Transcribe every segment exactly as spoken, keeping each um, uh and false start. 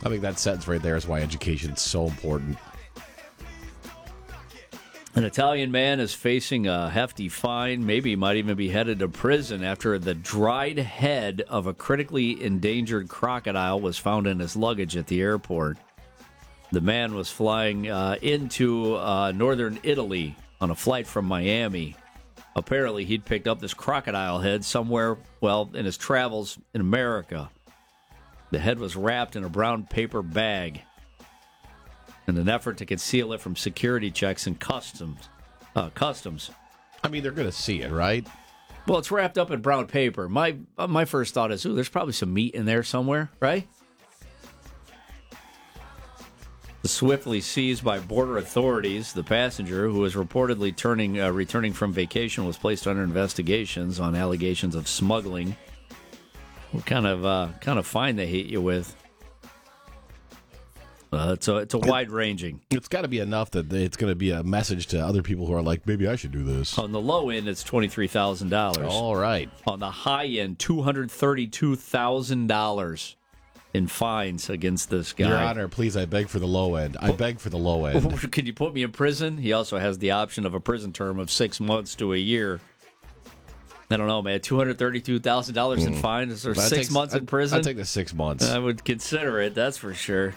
I think that sentence right there is why education is so important. An Italian man is facing a hefty fine. Maybe he might even be headed to prison after the dried head of a critically endangered crocodile was found in his luggage at the airport. The man was flying uh, into uh, northern Italy on a flight from Miami. Apparently, he'd picked up this crocodile head somewhere, well, in his travels in America. The head was wrapped in a brown paper bag in an effort to conceal it from security checks and customs. Uh, customs. I mean, they're going to see it, right? Well, it's wrapped up in brown paper. My uh, my first thought is, ooh, there's probably some meat in there somewhere, right? Swiftly seized by border authorities, the passenger, who was reportedly turning, uh, returning from vacation, was placed under investigations on allegations of smuggling. What kind of uh, kind of fine they hit you with? Uh, it's a it's a wide ranging. It's got to be enough that it's going to be a message to other people who are like, maybe I should do this. On the low end, it's twenty three thousand dollars. All right. On the high end, two hundred thirty two thousand dollars in fines against this guy. Your Honor, please, I beg for the low end. I beg for the low end. Can you put me in prison? He also has the option of a prison term of six months to a year. I don't know, man. Two hundred thirty-two thousand dollars in fines or But six takes- months in I'd- prison? I'd take the six months. I would consider it, that's for sure.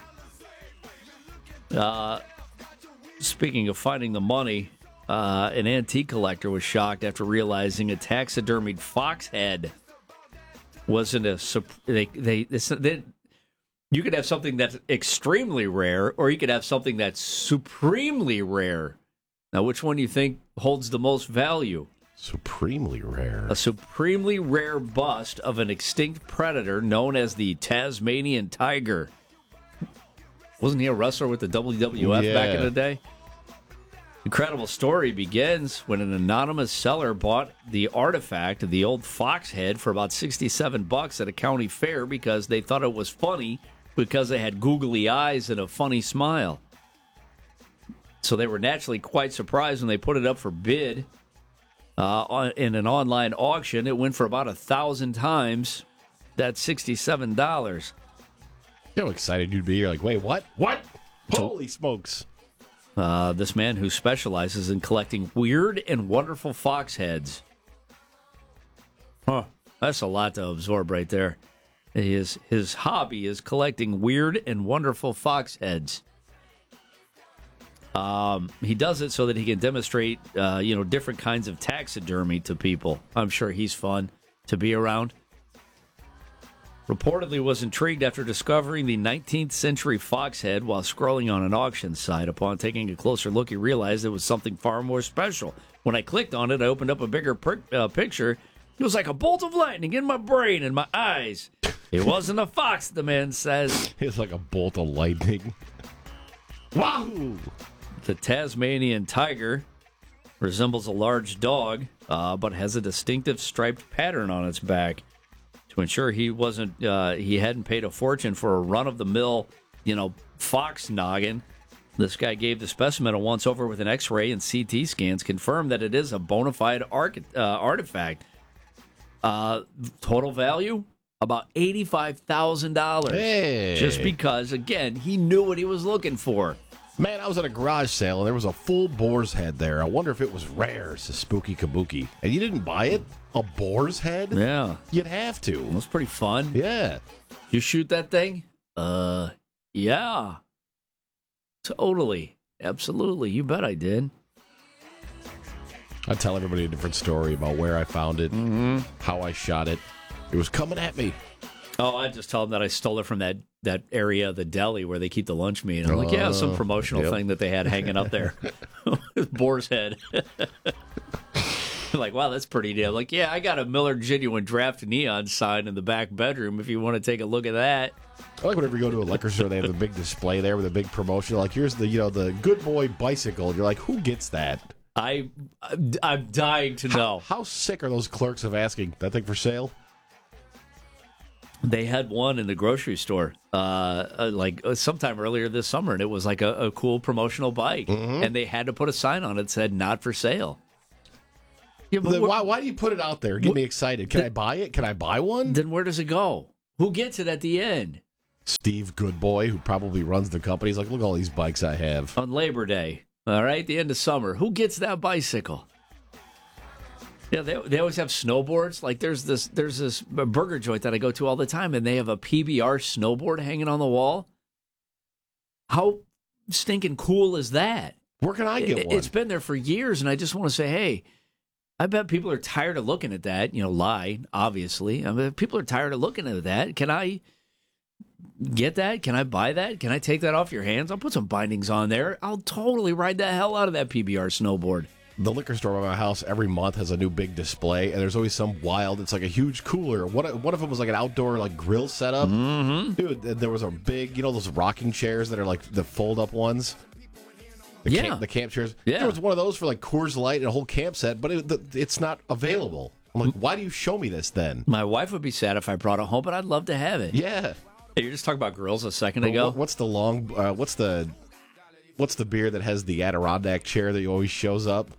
Uh, speaking of finding the money, uh, an antique collector was shocked after realizing a taxidermied fox head wasn't a... sup- They, they, they, they, you could have something that's extremely rare, or you could have something that's supremely rare. Now, which one do you think holds the most value? Supremely rare. A supremely rare bust of an extinct predator known as the Tasmanian tiger. Wasn't he a wrestler with the W W F Yeah. back in the day? Incredible story begins when an anonymous seller bought the artifact of the old fox head for about sixty-seven bucks at a county fair because they thought it was funny because it had googly eyes and a funny smile. So they were naturally quite surprised when they put it up for bid. Uh, on, in an online auction, it went for about a thousand times that sixty-seven dollars. You know how excited you'd be? You're like, wait, what? What? Holy smokes. Uh, this man who specializes in collecting weird and wonderful fox heads. Huh. That's a lot to absorb right there. His, his hobby is collecting weird and wonderful fox heads. Um, he does it so that he can demonstrate, uh, you know, different kinds of taxidermy to people. I'm sure he's fun to be around. Reportedly was intrigued after discovering the nineteenth century fox head while scrolling on an auction site. Upon taking a closer look, he realized it was something far more special. When I clicked on it, I opened up a bigger per- uh, picture. It was like a bolt of lightning in my brain and my eyes. It wasn't a fox, the man says. It's like a bolt of lightning. Wow! The Tasmanian tiger resembles a large dog, uh, but has a distinctive striped pattern on its back. To ensure he wasn't, uh, he hadn't paid a fortune for a run-of-the-mill, you know, fox noggin. This guy gave the specimen a once-over with an X-ray and C T scans, confirmed that it is a bona fide arch- uh, artifact. Uh, total value? About eighty-five thousand dollars. Hey. Just because, again, he knew what he was looking for. Man, I was at a garage sale, and there was a full boar's head there. I wonder if it was rare, says Spooky Kabuki. And you didn't buy it? A boar's head? Yeah. You'd have to. It was pretty fun. Yeah. You shoot that thing? Uh, yeah. Totally. Absolutely. You bet I did. I tell everybody a different story about where I found it, Mm-hmm. how I shot it. It was coming at me. Oh, I just tell them that I stole it from that, that area of the deli where they keep the lunch meat. I'm like, yeah, some promotional yep. thing that they had hanging up there. Boar's head. Like, wow, that's pretty neat. I'm like, yeah, I got a Miller Genuine Draft Neon sign in the back bedroom if you want to take a look at that. I like whenever you go to a liquor store, they have a big display there with a big promotion. Like, here's the, you know, the Good Boy bicycle. You're like, who gets that? I, I'm dying to know. How, how sick are those clerks of asking that thing for sale? They had one in the grocery store, uh, uh, like uh, sometime earlier this summer, and it was like a, a cool promotional bike, Mm-hmm. and they had to put a sign on it that said "Not for sale." Yeah, but Then where- why, why do you put it out there? Get me excited. Can I buy it? Can I buy one? then where does it go? Who gets it at the end? Steve Goodboy, who probably runs the company, he's like, look at all these bikes I have. On Labor Day, all right, the end of summer, who gets that bicycle? Yeah, they they always have snowboards. Like there's this there's this burger joint that I go to all the time, and they have a P B R snowboard hanging on the wall. How stinking cool is that? Where can I get it, one? It's been there for years, and I just want to say, hey, I bet people are tired of looking at that. You know, lie, obviously. I mean, people are tired of looking at that. Can I get that? Can I buy that? Can I take that off your hands? I'll put some bindings on there. I'll totally ride the hell out of that P B R snowboard. The liquor store by my house every month has a new big display, and there's always some wild. It's like a huge cooler. What one of them was like an outdoor like grill setup. Mm-hmm. Dude, there was a big, you know, those rocking chairs that are like the fold up ones. The Yeah, camp, the camp chairs. Yeah. There was one of those for like Coors Light and a whole camp set, but it, the, it's not available. I'm like, why do you show me this then? My wife would be sad if I brought it home, but I'd love to have it. Yeah. Hey, you're just talking about grills a second But ago. what- what's the long? Uh, what's the? What's the beer that has the Adirondack chair that always shows up?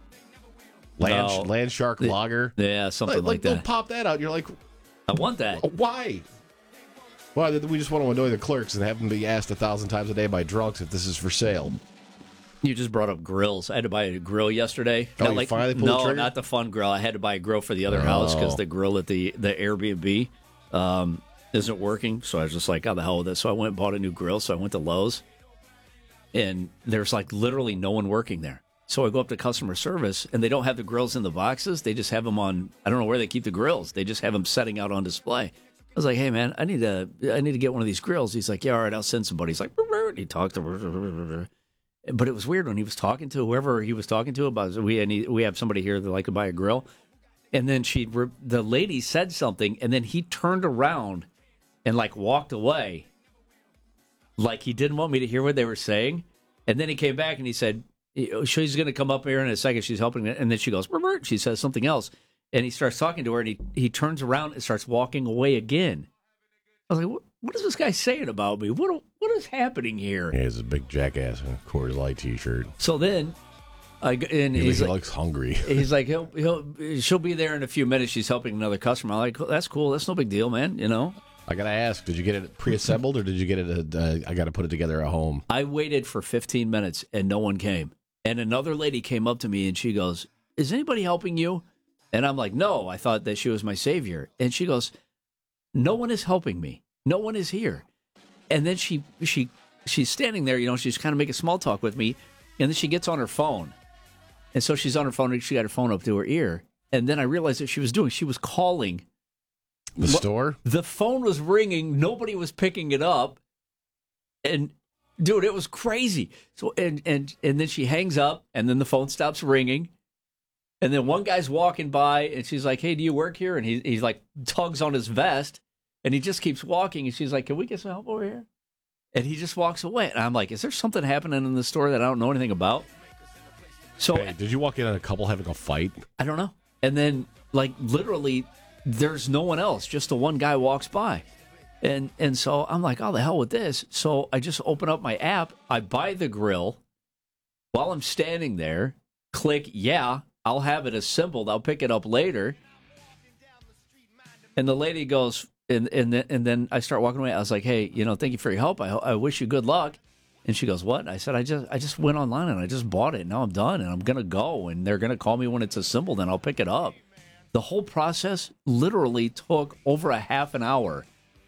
Land, No. Land Shark The- Lager. Yeah, something like, like, they'll that. pop that out. You're like, I want that. why? Why? We just want to annoy the clerks and have them be asked a thousand times a day by drunks if this is for sale. You just brought up grills. I had to buy a grill yesterday. Oh, Not you finally pulled the no, trigger? not the fun grill. I had to buy a grill for the other house because Oh. the grill at the, the Airbnb um, isn't working. So I was just like, oh, the hell with it. So I went and bought a new grill. So I went to Lowe's, and there's like literally no one working there. So I go up to customer service, and they don't have the grills in the boxes. They just have them on, I don't know where they keep the grills. They just have them setting out on display. I was like, hey, man, I need to I need to get one of these grills. He's like, yeah, all right, I'll send somebody. He's like, he talked to but it was weird when he was talking to whoever he was talking to about we need, we have somebody here that like to buy a grill, and then she the lady said something, and then he turned around and like walked away, like he didn't want me to hear what they were saying, and then he came back and he said she's going to come up here in a second. She's helping, and then she goes, she says something else, and he starts talking to her, and he he turns around and starts walking away again. I was like, what, what is this guy saying about me? What what is happening here? Yeah, he's a big jackass in a Coors Light T-shirt. So then, I g- and He, he's he like, looks hungry. he's like, he'll he'll she'll be there in a few minutes. She's helping another customer. I'm like, that's cool. That's no big deal, man. You know. I gotta ask, did you get it pre-assembled or did you get it? Uh, I got to put it together at home. I waited for fifteen minutes and no one came. And another lady came up to me and she goes, "Is anybody helping you?" And I'm like, "No." I thought that she was my savior. And she goes, "No one is helping me. No one is here." And then she she she's standing there, you know, she's kind of making small talk with me, and then she gets on her phone. And so she's on her phone and she got her phone up to her ear. And then I realized what she was doing. She was calling. The What- store? The phone was ringing, nobody was picking it up. And dude, it was crazy. So and and and then she hangs up and then the phone stops ringing. And then one guy's walking by and she's like, "Hey, do you work here?" And he he's like tugs on his vest and he just keeps walking and she's like, "Can we get some help over here?" And he just walks away. And I'm like, "Is there something happening in the store that I don't know anything about?" So Hey, did you walk in on a couple having a fight? I don't know. And then, like, literally, there's no one else. Just the one guy walks by. And and so I'm like, oh, the hell with this. So I just open up my app. I buy the grill. While I'm standing there, click, yeah, I'll have it assembled. I'll pick it up later. And the lady goes, and and then, and then I start walking away. I was like, hey, you know, thank you for your help. I, I wish you good luck. And she goes, what? And I said, I just I just went online and I just bought it. Now I'm done and I'm going to go. And they're going to call me when it's assembled and I'll pick it up. The whole process literally took over a half an hour.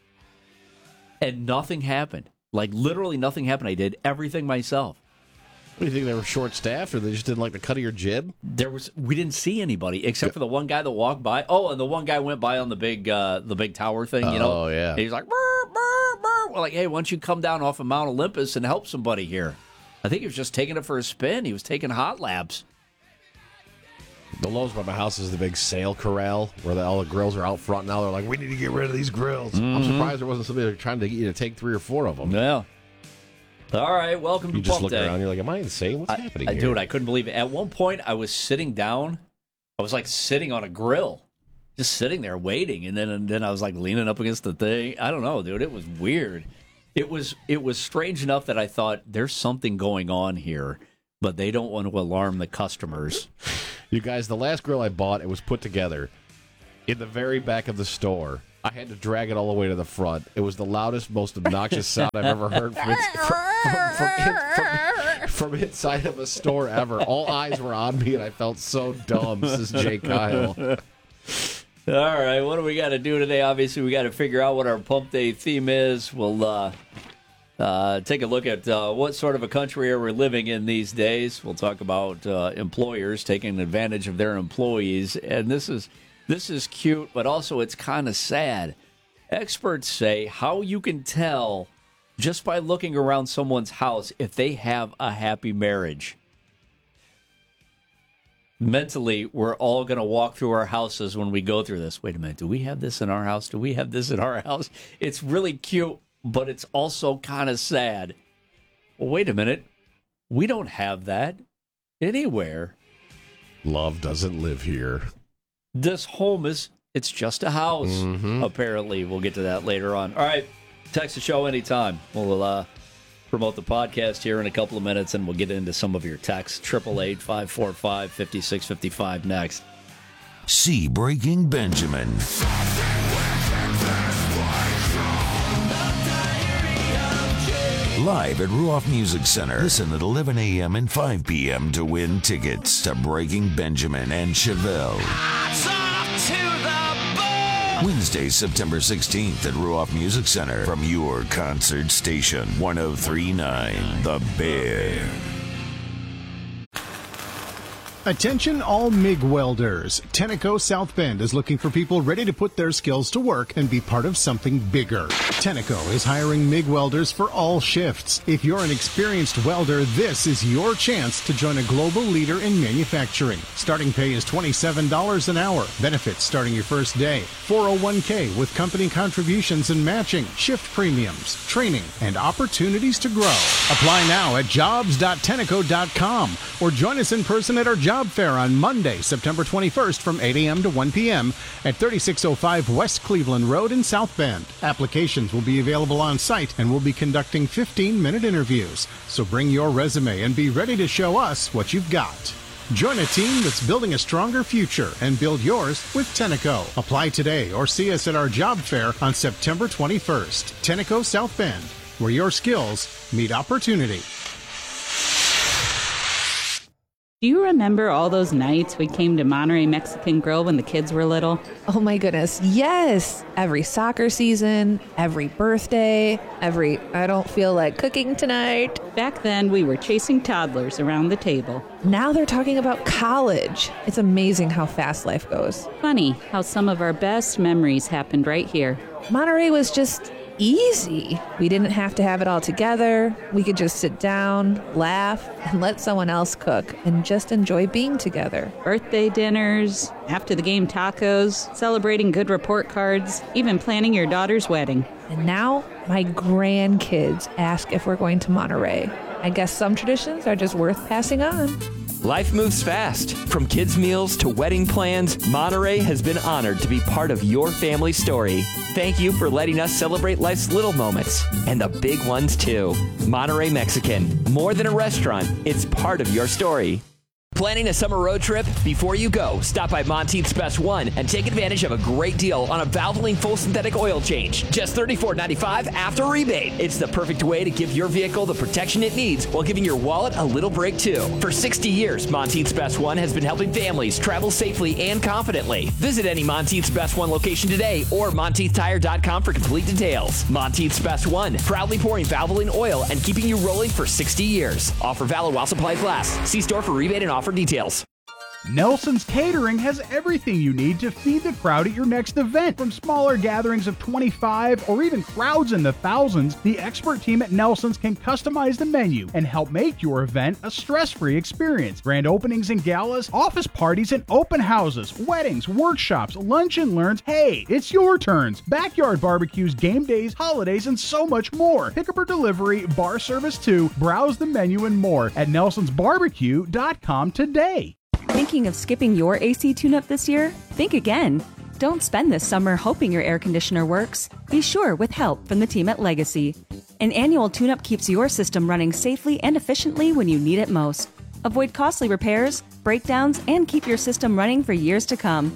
And nothing happened. Like, literally nothing happened. I did everything myself. What do you think, they were short-staffed or they just didn't like the cut of your jib? There was we didn't see anybody except for the one guy that walked by. Oh, and the one guy went by on the big uh, the big tower thing, you know. Oh, yeah. And he's like, burr, burr, burr. We're like, hey, why don't you come down off of Mount Olympus and help somebody here? I think he was just taking it for a spin. He was taking hot laps. The Lowe's by my house is the big sale corral where the, all the grills are out front now. They're like, we need to get rid of these grills. Mm-hmm. I'm surprised there wasn't somebody trying to get you to take three or four of them. Yeah. All right, welcome You to just Pump look Day. around, you're like, am I insane? What's I, happening I, here? dude, I couldn't believe it. At one point, I was sitting down. I was like sitting on a grill, just sitting there waiting, and then and then I was like leaning up against the thing. I don't know, dude. It was weird. It was it was strange enough that I thought there's something going on here, but they don't want to alarm the customers. You guys, the last grill I bought, it was put together in the very back of the store. I had to drag it all the way to the front. It was the loudest, most obnoxious sound I've ever heard from, its, from, from, from, from, from inside of a store ever. All eyes were on me, and I felt so dumb. This is Jay Kyle. All right, what do we got to do today? Obviously, we got to figure out what our Pump Day theme is. We'll uh, uh, take a look at uh, what sort of a country are we living in these days. We'll talk about uh, employers taking advantage of their employees, and this is... This is cute, but also it's kind of sad. Experts say how you can tell just by looking around someone's house if they have a happy marriage. Mentally, we're all going to walk through our houses when we go through this. Wait a minute, do we have this in our house? Do we have this in our house? It's really cute, but it's also kind of sad. Well, wait a minute. We don't have that anywhere. Love doesn't live here. This home is, it's just a house, mm-hmm. apparently. We'll get to that later on. All right, text the show anytime. We'll uh, promote the podcast here in a couple of minutes, and we'll get into some of your texts. eight eight eight, five four five, five six five five next. See Breaking Benjamin. Live at Ruoff Music Center. Listen at eleven a.m. and five p.m. to win tickets to Breaking Benjamin and Chevelle. Wednesday, September sixteenth at Ruoff Music Center from your concert station, one oh three point nine The Bear. Attention all M I G welders. Tenneco South Bend is looking for people ready to put their skills to work and be part of something bigger. Tenneco is hiring M I G welders for all shifts. If you're an experienced welder, this is your chance to join a global leader in manufacturing. Starting pay is twenty-seven dollars an hour. Benefits starting your first day. four oh one k with company contributions and matching, shift premiums, training, and opportunities to grow. Apply now at jobs dot tenneco dot com or join us in person at our job fair on Monday, September twenty-first from eight a.m. to one p.m. at thirty-six oh five West Cleveland Road in South Bend. Applications will be available on site and we'll be conducting fifteen-minute interviews. So bring your resume and be ready to show us what you've got. Join a team that's building a stronger future and build yours with Tenneco. Apply today or see us at our job fair on September twenty-first. Tenneco South Bend, where your skills meet opportunity. Do you remember all those nights we came to Monterey Mexican Grill when the kids were little? Oh my goodness, yes! Every soccer season, every birthday, every I don't feel like cooking tonight. Back then, we were chasing toddlers around the table. Now they're talking about college. It's amazing how fast life goes. Funny how some of our best memories happened right here. Monterey was just easy. We didn't have to have it all together. We could just sit down, laugh, and let someone else cook and just enjoy being together. Birthday dinners, after the game tacos, celebrating good report cards, even planning your daughter's wedding. And now my grandkids ask if we're going to Monterey. I guess some traditions are just worth passing on. Life moves fast. From kids' meals to wedding plans, Monterey has been honored to be part of your family story. Thank you for letting us celebrate life's little moments and the big ones, too. Monterey Mexican, more than a restaurant, it's part of your story. Planning a summer road trip? Before you go, stop by Monteith's Best One and take advantage of a great deal on a Valvoline full synthetic oil change. Just thirty-four ninety-five after rebate. It's the perfect way to give your vehicle the protection it needs while giving your wallet a little break too. For sixty years, Monteith's Best One has been helping families travel safely and confidently. Visit any Monteith's Best One location today or Monteith Tire dot com for complete details. Monteith's Best One, proudly pouring Valvoline oil and keeping you rolling for sixty years. Offer valid while supplies last. See store for rebate and offer details. Nelson's Catering has everything you need to feed the crowd at your next event. From smaller gatherings of twenty-five or even crowds in the thousands, the expert team at Nelson's can customize the menu and help make your event a stress-free experience. Grand openings and galas, office parties and open houses, weddings, workshops, lunch and learns. Hey, it's your turns. Backyard barbecues, game days, holidays, and so much more. Pickup or delivery, bar service too. Browse the menu and more at nelsons barbecue dot com today. Thinking of skipping your A C tune-up this year? Think again. Don't spend this summer hoping your air conditioner works. Be sure with help from the team at Legacy. An annual tune-up keeps your system running safely and efficiently when you need it most. Avoid costly repairs, breakdowns, and keep your system running for years to come.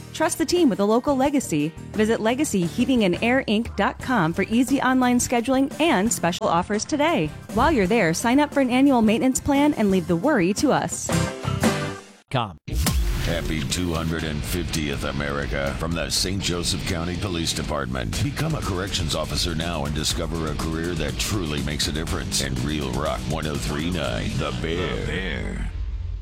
Trust the team with a local Legacy. Visit legacy heating and air inc dot com for easy online scheduling and special offers today. While you're there, sign up for an annual maintenance plan and leave the worry to us. Com. Happy two hundred fiftieth America from the Saint Joseph County Police Department. Become a corrections officer now and discover a career that truly makes a difference. And Real Rock one oh three point nine, The Bear. The Bear.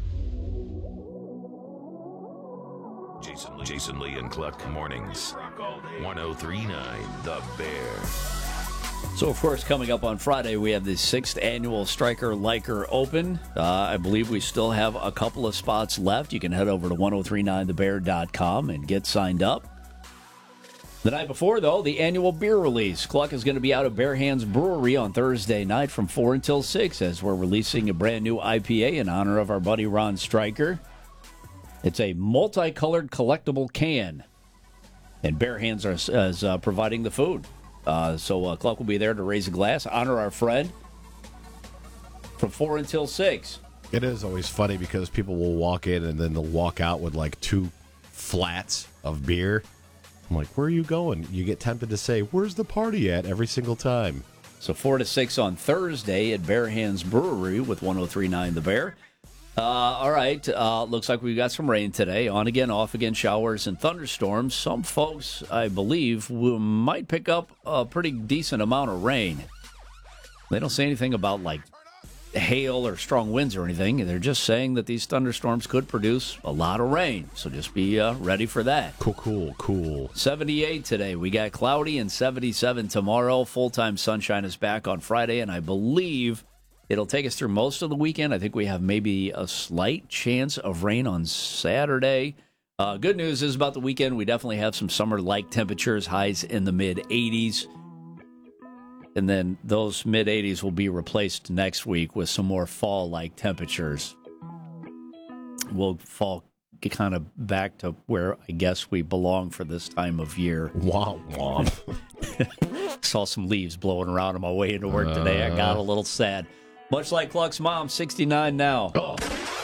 Jason, Jason Lee and Cluck mornings. one oh three point nine, The Bear. So, of course, coming up on Friday, we have the sixth annual Stryker Liker Open. Uh, I believe we still have a couple of spots left. You can head over to ten thirty-nine the bear dot com and get signed up. The night before, though, the annual beer release. Cluck is going to be out at Bare Hands Brewery on Thursday night from four until six as we're releasing a brand new I P A in honor of our buddy Ron Stryker. It's a multicolored collectible can, and Bare Hands are, is uh, providing the food. Uh, so uh, Cluck will be there to raise a glass, honor our friend from four until six. It is always funny because people will walk in and then they'll walk out with like two flats of beer. I'm like, where are you going? You get tempted to say, where's the party at every single time? So four to six on Thursday at Bare Hands Brewery with ten thirty-nine The Bear. Uh, all right, uh, looks like we've got some rain today. On again, off again, showers and thunderstorms. Some folks, I believe, will, might pick up a pretty decent amount of rain. They don't say anything about, like, hail or strong winds or anything. They're just saying that these thunderstorms could produce a lot of rain. So just be uh, ready for that. Cool, cool, cool. seventy-eight today. We got cloudy and seventy-seven tomorrow. Full-time sunshine is back on Friday, and I believe it'll take us through most of the weekend. I think we have maybe a slight chance of rain on Saturday. Uh, good news is about the weekend, we definitely have some summer-like temperatures, highs in the mid-eighties. And then those mid-eighties will be replaced next week with some more fall-like temperatures. We'll fall kind of back to where I guess we belong for this time of year. Womp womp. Saw some leaves blowing around on my way into work today. I got a little sad. Much like Cluck's mom, sixty-nine now. Oh.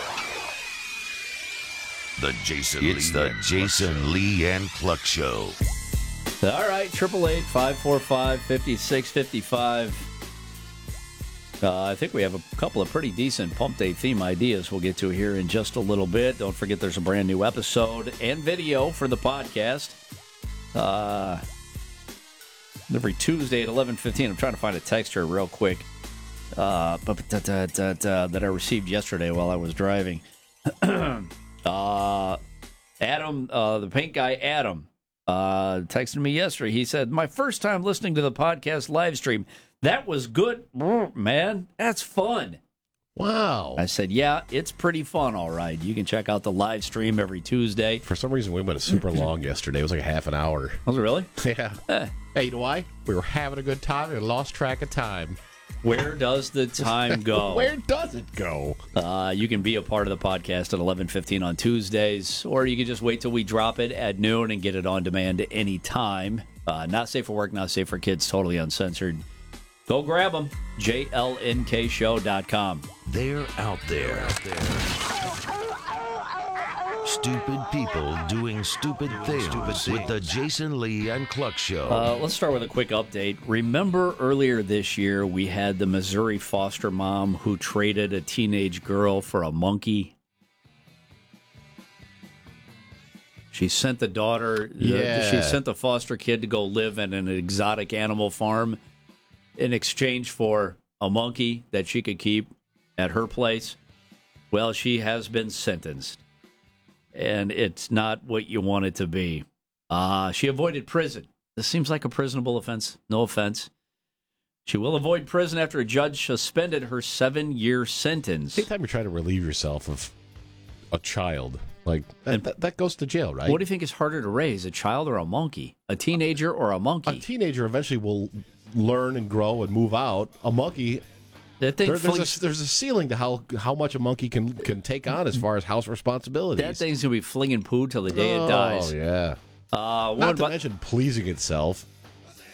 The Jason it's Lee the Jason Lee and Cluck Show. All right, triple eight five four five fifty six fifty five. Uh, I think we have a couple of pretty decent Pump Day theme ideas we'll get to here in just a little bit. Don't forget there's a brand new episode and video for the podcast. Uh, every Tuesday at eleven fifteen. I'm trying to find a text here real quick. Uh, that I received yesterday while I was driving. uh, Adam, uh, the paint guy, Adam, uh, texted me yesterday. He said, my first time listening to the podcast live stream. That was good, man. That's fun. Wow. I said, yeah, it's pretty fun, all right. You can check out the live stream every Tuesday. For some reason, we went super long yesterday. It was like a half an hour. Was it really? Yeah. Eh. Hey, you know why? We were having a good time and lost track of time. Where does the time go? Where does it go? Uh, you can be a part of the podcast at eleven fifteen on Tuesdays, or you can just wait till we drop it at noon and get it on demand any time. Uh, not safe for work, not safe for kids, totally uncensored. Go grab them. J L N K show dot com. They're out there. Out there. Stupid people doing stupid things, stupid things with the Jason Lee and Cluck Show. Uh, let's start with a quick update. Remember earlier this year we had the Missouri foster mom who traded a teenage girl for a monkey? She sent the daughter, yeah. she sent the foster kid to go live in an exotic animal farm in exchange for a monkey that she could keep at her place. Well, she has been sentenced. And it's not what you want it to be. Uh, she avoided prison. This seems like a prisonable offense. No offense. She will avoid prison after a judge suspended her seven-year sentence. Anytime you're trying to relieve yourself of a child, like that, that, that goes to jail, right? What do you think is harder to raise, a child or a monkey? A teenager or a monkey? A teenager eventually will learn and grow and move out. A monkey... That thing there, there's, flings, a, there's a ceiling to how how much a monkey can, can take on as far as house responsibilities. That thing's going to be flinging poo till the day oh, it dies. Oh, yeah. Uh, Not to about, mention pleasing itself.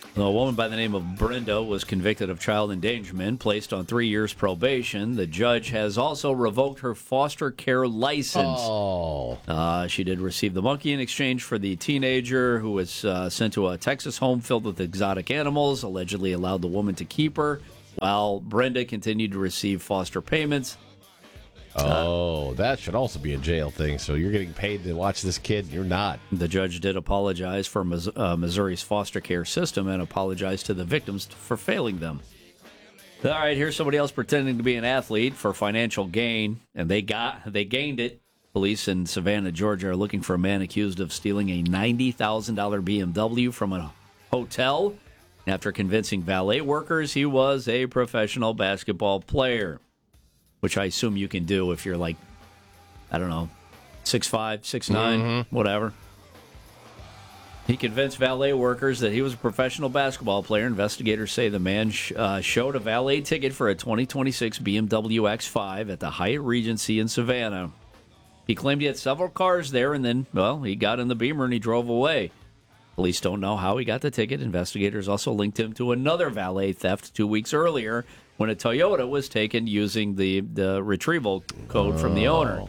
A woman by the name of Brenda was convicted of child endangerment, placed on three years probation. The judge has also revoked her foster care license. Oh. Uh, she did receive the monkey in exchange for the teenager who was uh, sent to a Texas home filled with exotic animals, allegedly allowed the woman to keep her, while Brenda continued to receive foster payments. Oh, that should also be a jail thing. So you're getting paid to watch this kid, and you're not. The judge did apologize for Mis- uh, Missouri's foster care system and apologized to the victims for failing them. All right, here's somebody else pretending to be an athlete for financial gain, and they got they gained it. Police in Savannah, Georgia, are looking for a man accused of stealing a ninety thousand dollars B M W from a hotel. After convincing valet workers he was a professional basketball player, which I assume you can do if you're like, I don't know, six five, six nine, mm-hmm. whatever. He convinced valet workers that he was a professional basketball player. Investigators say the man sh- uh, showed a valet ticket for a twenty twenty-six B M W X five at the Hyatt Regency in Savannah. He claimed he had several cars there, and then, well, he got in the Beamer and he drove away. Police don't know how he got the ticket. Investigators also linked him to another valet theft two weeks earlier when a Toyota was taken using the, the retrieval code from the owner.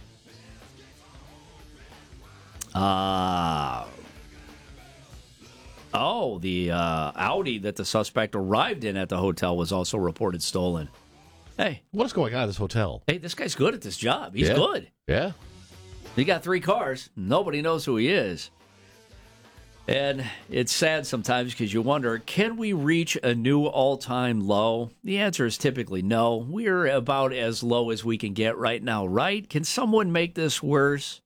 Uh, oh, the uh, Audi that the suspect arrived in at the hotel was also reported stolen. Hey. What is going on at this hotel? Hey, this guy's good at this job. He's yeah. good. Yeah. He got three cars. Nobody knows who he is. And it's sad sometimes because you wonder, can we reach a new all-time low? The answer is typically no. We're about as low as we can get right now, right? Can someone make this worse?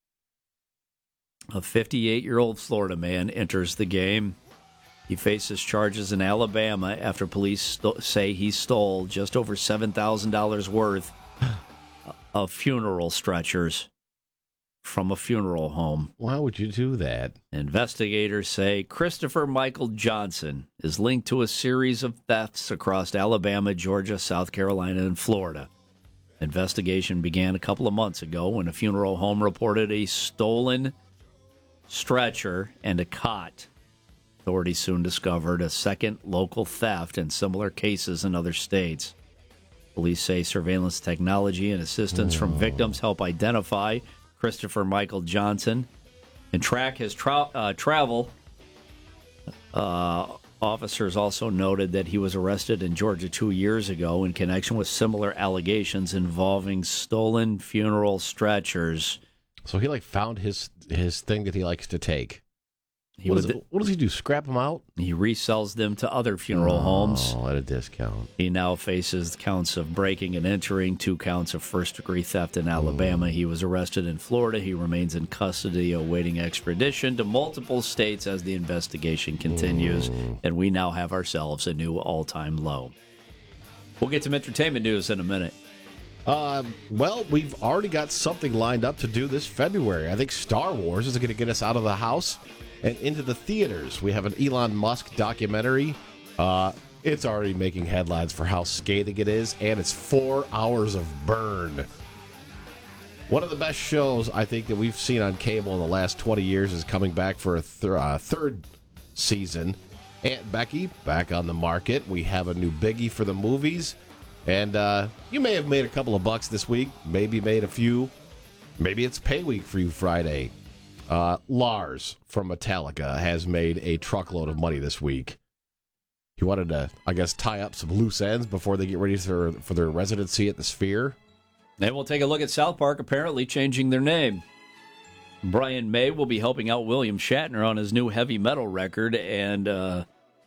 A fifty-eight-year-old Florida man enters the game. He faces charges in Alabama after police st- say he stole just over seven thousand dollars worth of funeral stretchers from a funeral home. Why would you do that? Investigators say Christopher Michael Johnson is linked to a series of thefts across Alabama, Georgia, South Carolina, and Florida. Investigation began a couple of months ago when a funeral home reported a stolen stretcher and a cot. Authorities soon discovered a second local theft and similar cases in other states. Police say surveillance technology and assistance oh. from victims help identify Christopher Michael Johnson and track his tra- uh, travel. Uh, officers also noted that he was arrested in Georgia two years ago in connection with similar allegations involving stolen funeral stretchers. So he like found his his thing that he likes to take. He what, would, does it, what does he do? Scrap them out? He resells them to other funeral oh, homes. At a discount. He now faces counts of breaking and entering, two counts of first-degree theft in Alabama. Mm. He was arrested in Florida. He remains in custody, awaiting extradition to multiple states as the investigation continues. Mm. And we now have ourselves a new all-time low. We'll get some entertainment news in a minute. Uh, well, we've already got something lined up to do this February. I think Star Wars is going to get us out of the house and into the theaters. We have an Elon Musk documentary. Uh, it's already making headlines for how scathing it is, and it's four hours of burn. One of the best shows I think that we've seen on cable in the last twenty years is coming back for a th- uh, third season. Aunt Becky back on the market. We have a new biggie for the movies. And uh, you may have made a couple of bucks this week, maybe made a few. Maybe it's pay week for you Friday. Uh, Lars from Metallica has made a truckload of money this week. He wanted to, I guess, tie up some loose ends before they get ready for, for their residency at the Sphere. Then we'll take a look at South Park apparently changing their name. Brian May will be helping out William Shatner on his new heavy metal record, and uh,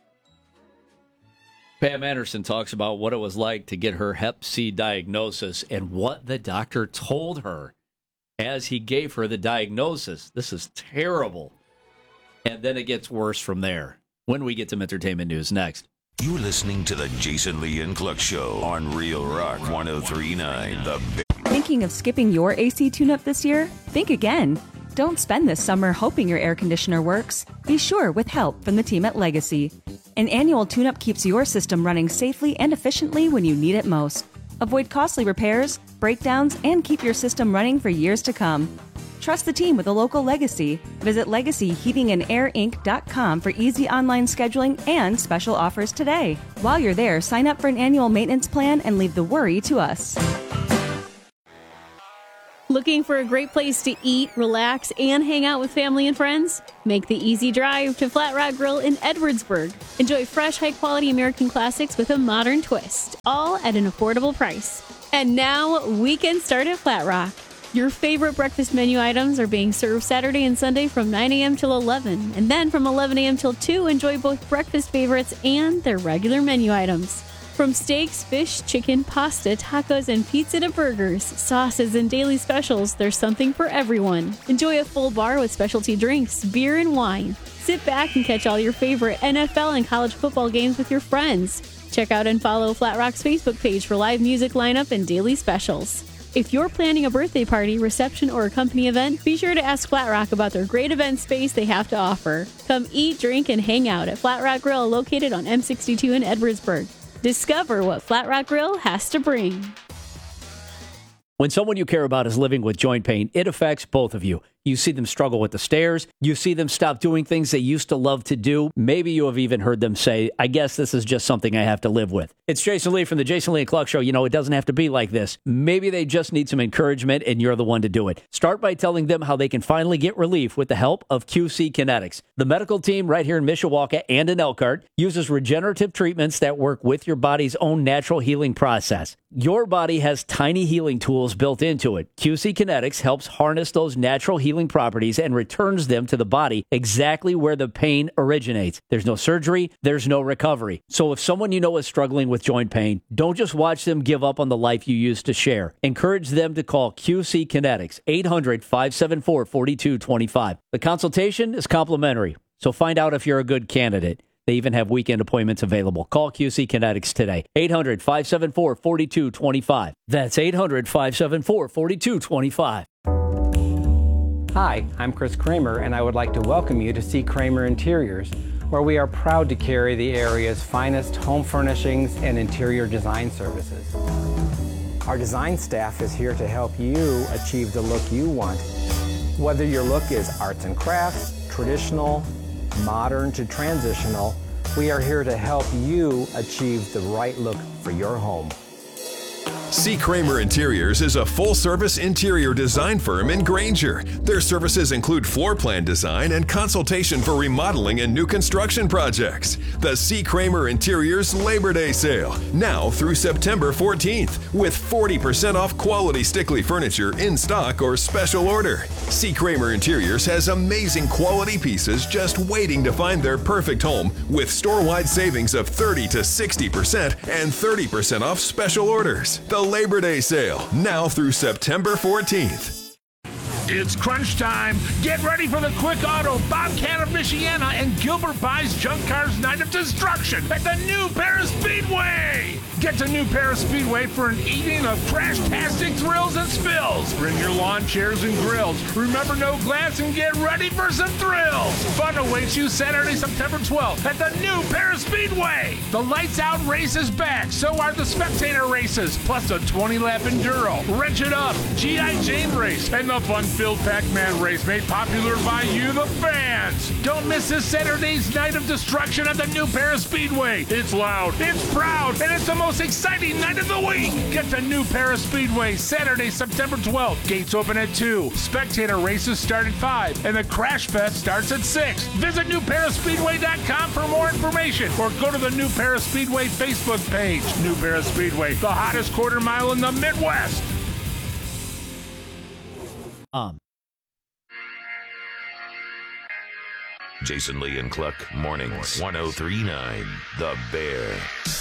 Pam Anderson talks about what it was like to get her hep C diagnosis and what the doctor told her as he gave her the diagnosis. This is terrible. And then it gets worse from there when we get to entertainment news next. You're listening to the Jason Lee and Cluck Show on Real Rock one oh three point nine. The Thinking of skipping your A C tune-up this year? Think again. Don't spend this summer hoping your air conditioner works. Be sure with help from the team at Legacy. An annual tune-up keeps your system running safely and efficiently when you need it most. Avoid costly repairs, breakdowns, and keep your system running for years to come. Trust the team with a local Legacy. Visit legacy heating and air inc dot com for easy online scheduling and special offers today. While you're there, sign up for an annual maintenance plan and leave the worry to us. Looking for a great place to eat, relax, and hang out with family and friends? Make the easy drive to Flat Rock Grill in Edwardsburg. Enjoy fresh, high-quality American classics with a modern twist, all at an affordable price. And now, weekend start at Flat Rock. Your favorite breakfast menu items are being served Saturday and Sunday from nine a.m. till eleven, and then from eleven a.m. till two, enjoy both breakfast favorites and their regular menu items. From steaks, fish, chicken, pasta, tacos, and pizza to burgers, sauces, and daily specials, there's something for everyone. Enjoy a full bar with specialty drinks, beer, and wine. Sit back and catch all your favorite N F L and college football games with your friends. Check out and follow Flat Rock's Facebook page for live music lineup and daily specials. If you're planning a birthday party, reception, or a company event, be sure to ask Flat Rock about their great event space they have to offer. Come eat, drink, and hang out at Flat Rock Grill, located on M sixty-two in Edwardsburg. Discover what Flat Rock Grill has to bring. When someone you care about is living with joint pain, it affects both of you. You see them struggle with the stairs. You see them stop doing things they used to love to do. Maybe you have even heard them say, I guess this is just something I have to live with. It's Jason Lee from the Jason Lee and Cluck Show. You know, it doesn't have to be like this. Maybe they just need some encouragement, and you're the one to do it. Start by telling them how they can finally get relief with the help of Q C Kinetics. The medical team right here in Mishawaka and in Elkhart uses regenerative treatments that work with your body's own natural healing process. Your body has tiny healing tools built into it. Q C Kinetics helps harness those natural healing properties and returns them to the body exactly where the pain originates. There's no surgery, there's no recovery. So if someone you know is struggling with joint pain, don't just watch them give up on the life you used to share. Encourage them to call Q C Kinetics, eight hundred, five seven four, four two two five. The consultation is complimentary, so find out if you're a good candidate. They even have weekend appointments available. Call Q C Kinetics today. eight hundred, five seven four, four two two five. That's eight hundred, five seven four, four two two five. Hi, I'm Chris Kramer, and I would like to welcome you to C. Kramer Interiors, where we are proud to carry the area's finest home furnishings and interior design services. Our design staff is here to help you achieve the look you want. Whether your look is arts and crafts, traditional, modern to transitional, we are here to help you achieve the right look for your home. C. Kramer Interiors is a full-service interior design firm in Granger. Their services include floor plan design and consultation for remodeling and new construction projects. The C. Kramer Interiors Labor Day Sale, now through September fourteenth, with forty percent off quality Stickley furniture in stock or special order. C. Kramer Interiors has amazing quality pieces just waiting to find their perfect home, with store-wide savings of thirty to sixty percent and thirty percent off special orders. The Labor Day Sale, now through September fourteenth. It's crunch time. Get ready for the Quick Auto Bobcat of Michiana and Gilbert Buys Junk Cars Night of Destruction at the New Paris Speedway. Get to New Paris Speedway for an evening of crash-tastic thrills and spills. Bring your lawn chairs and grills. Remember, no glass, and get ready for some thrills. Fun awaits you Saturday, September twelfth at the New Paris Speedway. The Lights Out race is back. So are the spectator races, plus a twenty-lap enduro, Wrench It Up, G I. Jane race, and the fun-filled Pac-Man race made popular by you, the fans. Don't miss this Saturday's Night of Destruction at the New Paris Speedway. It's loud, it's proud, and it's the most exciting night of the week. Get to New Paris Speedway Saturday, September twelfth. Gates open at two. Spectator races start at five, and the Crash Fest starts at six. Visit new paris speedway dot com for more information, or go to the New Paris Speedway Facebook page. New Paris Speedway, the hottest quarter mile in the Midwest. Um. Jason Lee and Cluck, mornings, one oh three point nine, The Bear.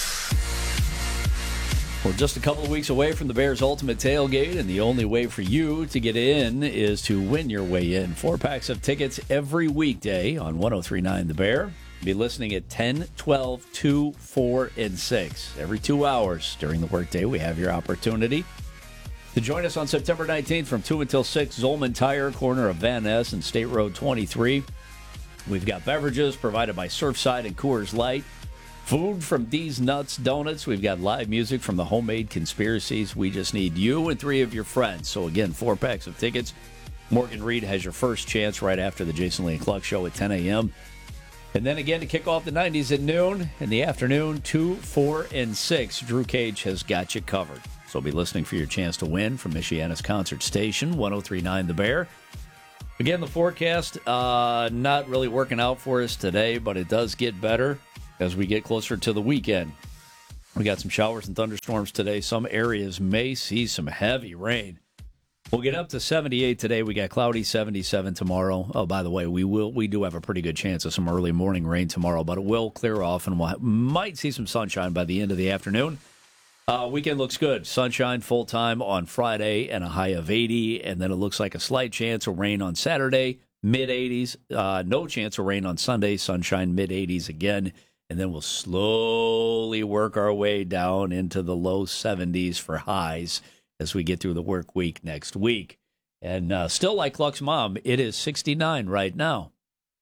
We're just a couple of weeks away from the Bears' ultimate tailgate, and the only way for you to get in is to win your way in. Four packs of tickets every weekday on one oh three point nine The Bear. Be listening at ten, twelve, two, four, and six. Every two hours during the workday, we have your opportunity to join us on September nineteenth from two until six, Zolman Tire, corner of Van Ness and State Road twenty-three. We've got beverages provided by Surfside and Coors Light. Food from D's Nuts Donuts. We've got live music from the Homemade Conspiracies. We just need you and three of your friends. So again, four packs of tickets Morgan Reed has your first chance right after the Jason Lee and Cluck Show at ten a.m. And then again to kick off the nineties at noon. In the afternoon, two, four, and six, Drew Cage has got you covered. So be listening for your chance to win from Michiana's concert station, one oh three point nine The Bear. Again, the forecast, uh, not really working out for us today, but it does get better as we get closer to the weekend. We got some showers and thunderstorms today. Some areas may see some heavy rain. We'll get up to seventy-eight today. We got cloudy, seventy-seven tomorrow. Oh, by the way, we will we do have a pretty good chance of some early morning rain tomorrow, but it will clear off, and we might see some sunshine by the end of the afternoon. Uh, weekend looks good. Sunshine full-time on Friday and a high of eighty, and then it looks like a slight chance of rain on Saturday, mid-eighties. Uh, no chance of rain on Sunday, sunshine, mid-eighties again, and then we'll slowly work our way down into the low seventies for highs as we get through the work week next week. And uh, still like Cluck's mom, it is sixty-nine right now.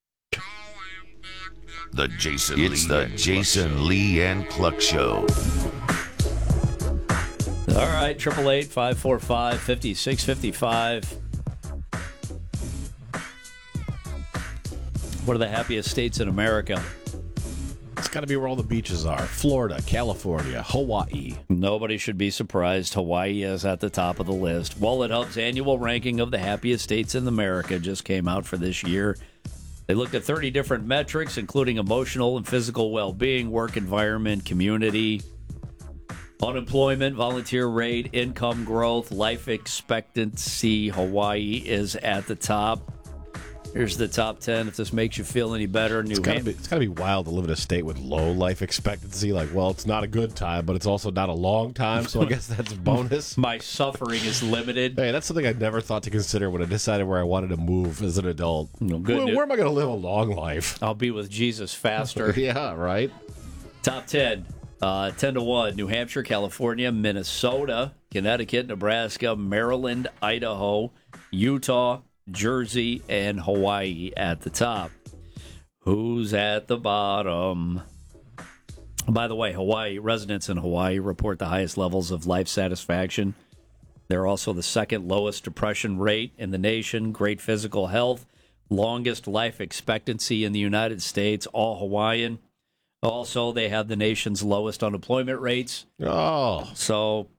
The Jason it's Lee the Jason Lee and Cluck Show. All right, eight eight eight, five four five, five six five five. What are the happiest states in America? It's got to be where all the beaches are. Florida, California, Hawaii. Nobody should be surprised. Hawaii is at the top of the list. Wallet Hub's annual ranking of the happiest states in America just came out for this year. They looked at thirty different metrics, including emotional and physical well-being, work environment, community, unemployment, volunteer rate, income growth, life expectancy. Hawaii is at the top. Here's the top ten, if this makes you feel any better. New It's got to be, it's got to be wild to live in a state with low life expectancy. Like, well, it's not a good time, but it's also not a long time, so I guess that's a bonus. My suffering is limited. Hey, that's something I never thought to consider when I decided where I wanted to move as an adult. No, good where, news. where am I going to live a long life? I'll be with Jesus faster. Yeah, right? Top ten. Uh, ten to one. New Hampshire, California, Minnesota, Connecticut, Nebraska, Maryland, Idaho, Utah, Jersey, and Hawaii at the top. Who's at the bottom? By the way, Hawaii residents in Hawaii report the highest levels of life satisfaction. They're also the second lowest depression rate in the nation, great physical health, longest life expectancy in the United States, all Hawaiian. Also, they have the nation's lowest unemployment rates. Oh. So,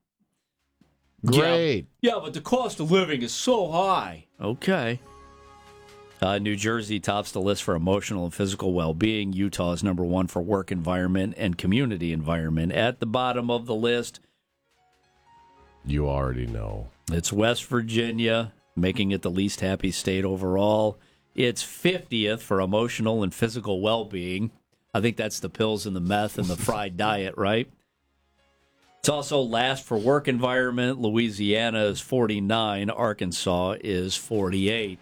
great. Yeah, yeah, but the cost of living is so high. Okay. Uh, New Jersey tops the list for emotional and physical well-being. Utah is number one for work environment and community environment. At the bottom of the list, you already know. It's West Virginia, making it the least happy state overall. It's fiftieth for emotional and physical well-being. I think that's the pills and the meth and the fried diet, right? It's also last for work environment. Louisiana is forty-nine. Arkansas is forty-eight.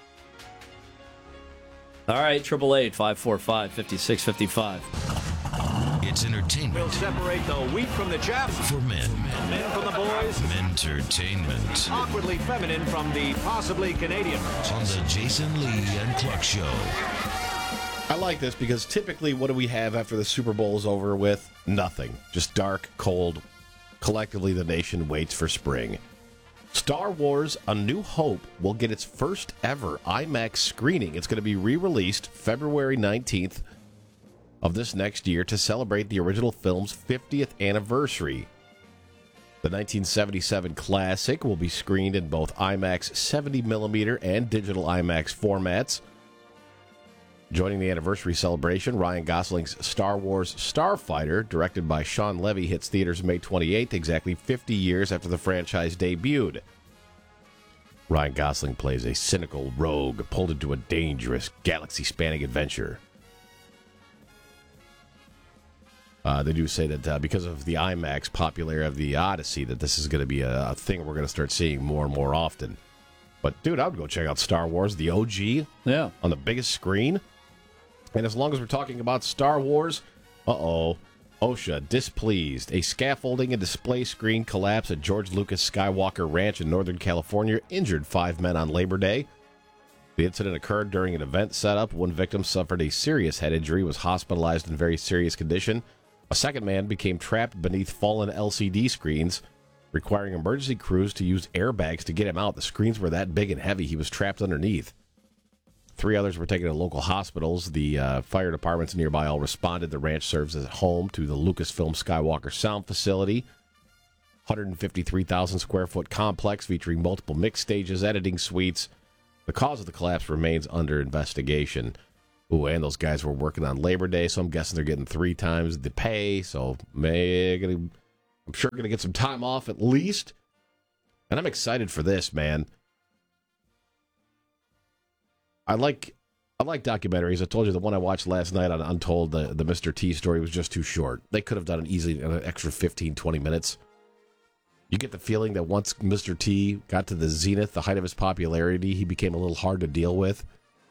All right, eight eight eight, five four five, five six five five. It's entertainment. We'll separate the wheat from the chaff. For men. Men from the boys. Mentertainment. Awkwardly feminine from the possibly Canadian. On the Jason Lee and Cluck Show. I like this because typically what do we have after the Super Bowl is over with? Nothing. Just dark, cold. Collectively, the nation waits for spring. Star Wars A New Hope will get its first ever IMAX screening. It's going to be re-released February nineteenth of this next year to celebrate the original film's fiftieth anniversary. The nineteen seventy-seven classic will be screened in both IMAX seventy millimeter and digital IMAX formats. Joining the anniversary celebration, Ryan Gosling's Star Wars Starfighter, directed by Sean Levy, hits theaters May twenty-eighth, exactly fifty years after the franchise debuted. Ryan Gosling plays a cynical rogue pulled into a dangerous, galaxy-spanning adventure. Uh, they do say that uh, because of the IMAX popularity of the Odyssey, that this is going to be a, a thing we're going to start seeing more and more often. But, dude, I would go check out Star Wars, the O G, yeah, on the biggest screen. And as long as we're talking about Star Wars, uh-oh, OSHA displeased. A scaffolding and display screen collapse at George Lucas Skywalker Ranch in Northern California injured five men on Labor Day. The incident occurred during an event setup. One victim suffered a serious head injury, was hospitalized in very serious condition. A second man became trapped beneath fallen L C D screens. requiring emergency crews to use airbags to get him out. The screens were that big and heavy, he was trapped underneath. Three others were taken to local hospitals. The uh, fire departments nearby all responded. The ranch serves as a home to the Lucasfilm Skywalker Sound Facility. one hundred fifty-three thousand square foot complex featuring multiple mix stages, editing suites. The cause of the collapse remains under investigation. Ooh, and those guys were working on Labor Day, so I'm guessing they're getting three times the pay. So may, gonna, I'm sure going to get some time off at least. And I'm excited for this, man. I like I like documentaries. I told you the one I watched last night on Untold, the, the Mister T story, was just too short. They could have done it easily in an extra fifteen, twenty minutes. You get the feeling that once Mister T got to the zenith, the height of his popularity, he became a little hard to deal with.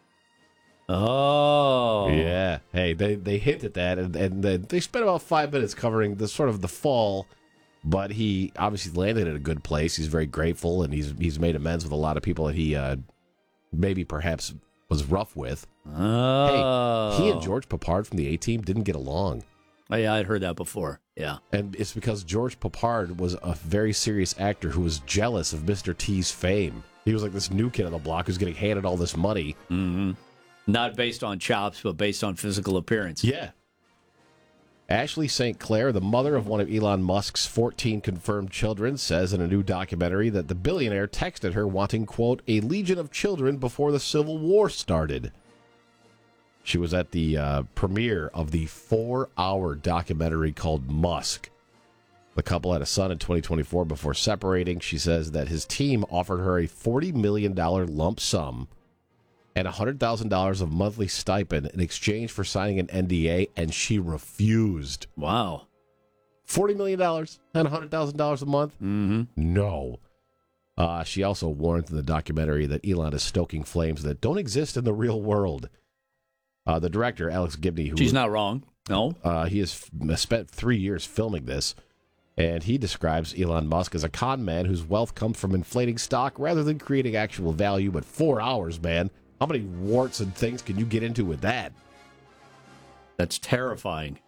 Oh. Yeah. Hey, they, they hint at that, and, and they spent about five minutes covering the sort of the fall, but he obviously landed at a good place. He's very grateful, and he's he's made amends with a lot of people that he uh, maybe perhaps was rough with. Oh. Hey, he and George Papard from the A-Team didn't get along. Oh, yeah, I'd heard that before. Yeah. And it's because George Papard was a very serious actor who was jealous of Mister T's fame. He was like this new kid on the block who's getting handed all this money. Mm-hmm. Not based on chops, but based on physical appearance. Yeah. Ashley Saint Clair, the mother of one of Elon Musk's fourteen confirmed children, says in a new documentary that the billionaire texted her wanting, quote, a legion of children before the Civil War started. She was at the uh, premiere of the four-hour documentary called Musk. The couple had a son in twenty twenty-four before separating. She says that his team offered her a forty million dollars lump sum and one hundred thousand dollars of monthly stipend in exchange for signing an N D A, and she refused. Wow. forty million dollars and one hundred thousand dollars a month? Mm-hmm. No. Uh, she also warned in the documentary that Elon is stoking flames that don't exist in the real world. Uh, the director, Alex Gibney, who She's not wrong. No. Uh, he has f- spent three years filming this, and he describes Elon Musk as a con man whose wealth comes from inflating stock rather than creating actual value. But four hours, man. How many warts and things can you get into with that? That's terrifying.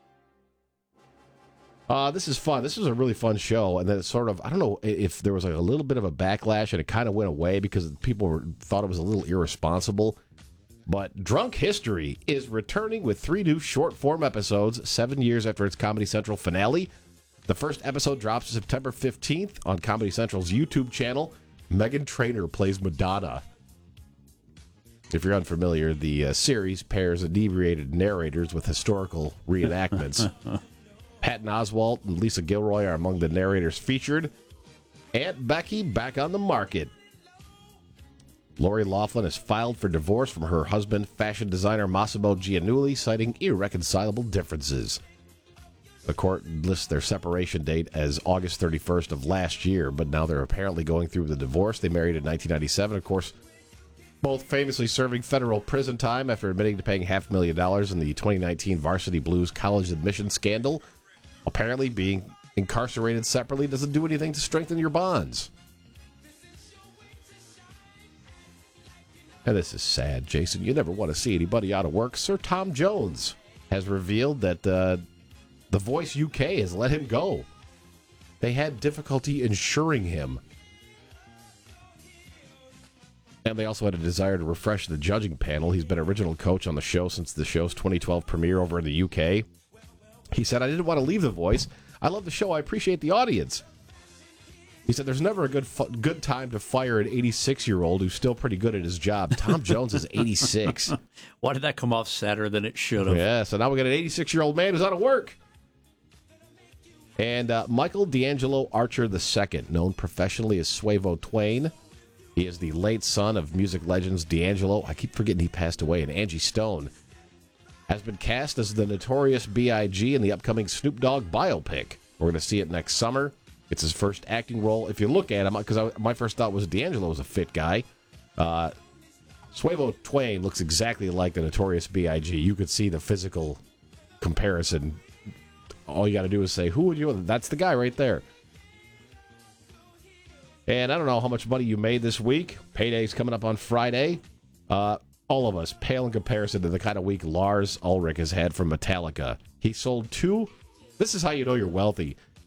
Uh, this is fun. This was a really fun show. And then it's sort of, I don't know if there was like a little bit of a backlash and it kind of went away because people were, thought it was a little irresponsible. But Drunk History is returning with three new short-form episodes seven years after its Comedy Central finale. The first episode drops September fifteenth on Comedy Central's YouTube channel. Meghan Trainor plays Madonna. If you're unfamiliar, the uh, series pairs inebriated narrators with historical reenactments. Patton Oswalt and Lisa Gilroy are among the narrators featured. Aunt Becky back on the market. Lori Loughlin has filed for divorce from her husband, fashion designer Massimo Giannulli, citing irreconcilable differences. The court lists their separation date as August thirty-first of last year, but now they're apparently going through the divorce. They married in nineteen ninety-seven, of course, both famously serving federal prison time after admitting to paying half a million dollars in the twenty nineteen Varsity Blues college admission scandal. Apparently, being incarcerated separately doesn't do anything to strengthen your bonds. And this is sad, Jason. You never want to see anybody out of work. Sir Tom Jones has revealed that uh, The Voice U K has let him go. They had difficulty insuring him. And they also had a desire to refresh the judging panel. He's been original coach on the show since the show's twenty twelve premiere over in the U K. He said, I didn't want to leave The Voice. I love the show. I appreciate the audience. He said, there's never a good fu- good time to fire an eighty-six-year-old who's still pretty good at his job. Tom Jones is eighty-six. Why did that come off sadder than it should have? Yeah, so now we got an eighty-six-year-old man who's out of work. And uh, Michael D'Angelo Archer the Second, known professionally as Suevo Twain. He is the late son of music legends D'Angelo. I keep forgetting he passed away. And Angie Stone has been cast as the Notorious B I G in the upcoming Snoop Dogg biopic. We're going to see it next summer. It's his first acting role. If you look at him, because my first thought was D'Angelo was a fit guy. Uh, Suevo Twain looks exactly like the Notorious B I G You could see the physical comparison. All you got to do is say, who would you? That's the guy right there. And I don't know how much money you made this week. Payday's coming up on Friday. Uh, all of us pale in comparison to the kind of week Lars Ulrich has had from Metallica. He sold two. This is how you know you're wealthy.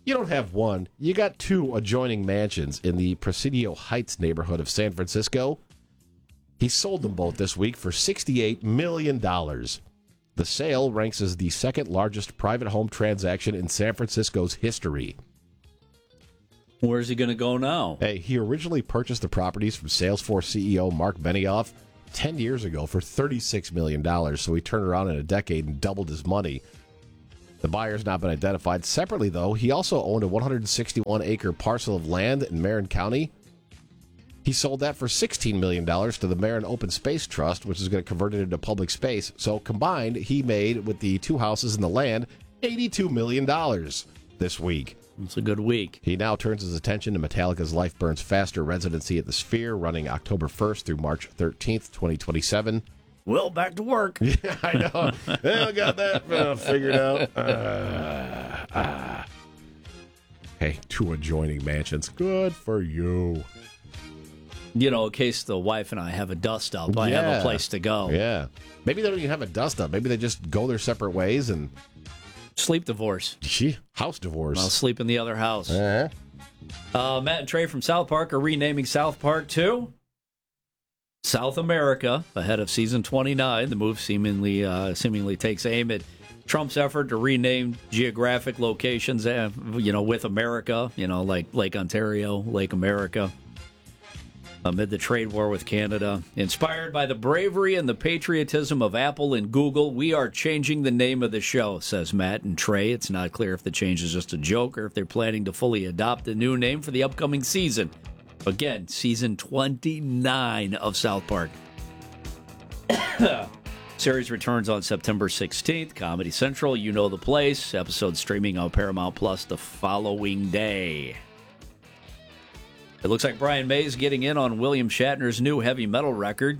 You don't have one. You got two adjoining mansions in the Presidio Heights neighborhood of San Francisco. He sold them both this week for sixty-eight million dollars. The sale ranks as the second largest private home transaction in San Francisco's history. Where's he going to go now? Hey, he originally purchased the properties from Salesforce C E O Mark Benioff ten years ago for thirty-six million dollars, so he turned around in a decade and doubled his money. The buyer's not been identified. Separately, though, he also owned a one hundred sixty-one acre parcel of land in Marin County. He sold that for sixteen million dollars to the Marin Open Space Trust, which is going to convert it into public space. So combined, he made, with the two houses and the land, eighty-two million dollars this week. It's a good week. He now turns his attention to Metallica's Life Burns Faster residency at the Sphere, running October first through March thirteenth, twenty twenty-seven. Well, back to work. Yeah, I know. I got that uh, figured out. Uh, uh. Hey, two adjoining mansions. Good for you. You know, in case the wife and I have a dust up, I yeah. have a place to go. Yeah. Maybe they don't even have a dust up. Maybe they just go their separate ways and... Sleep divorce. Gee, house divorce. I'll sleep in the other house. Uh-huh. Uh, Matt and Trey from South Park are renaming South Park to South America ahead of season twenty-nine. The move seemingly uh, seemingly takes aim at Trump's effort to rename geographic locations, uh, you know, with America, you know, like Lake Ontario, Lake America, amid the trade war with Canada. Inspired by the bravery and the patriotism of Apple and Google, we are changing the name of the show, says Matt and Trey. It's not clear if the change is just a joke or if they're planning to fully adopt the new name for the upcoming season. Again, season twenty-nine of South Park. Series returns on September sixteenth. Comedy Central, you know the place. Episode streaming on Paramount Plus the following day. It looks like Brian May's getting in on William Shatner's new heavy metal record.